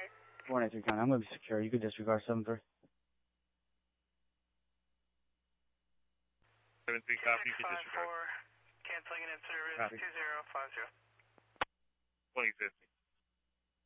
493 County, I'm going to be secure. You could disregard 73. 73 copy, you can disregard. Canceling in service copy. 2050. 2050.